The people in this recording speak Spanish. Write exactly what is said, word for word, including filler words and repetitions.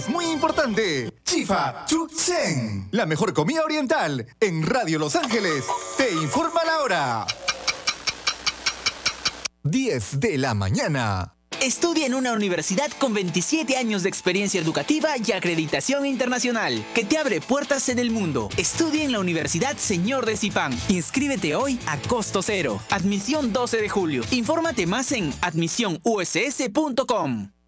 Muy importante, Chifa Chuchen, la mejor comida oriental en Radio Los Ángeles. Te informa la hora. diez de la mañana. Estudia en una universidad con veintisiete años de experiencia educativa y acreditación internacional, que te abre puertas en el mundo. Estudia en la Universidad Señor de Zipán. Inscríbete hoy a costo cero. Admisión doce de julio. Infórmate más en admisión u s s punto com.